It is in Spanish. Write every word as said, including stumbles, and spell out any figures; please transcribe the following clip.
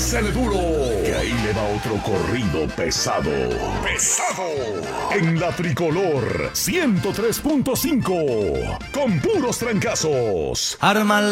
Dásele duro, que ahí le va otro corrido pesado. ¡Pesado! En la Tricolor ciento tres punto cinco, con puros trancazos. Arma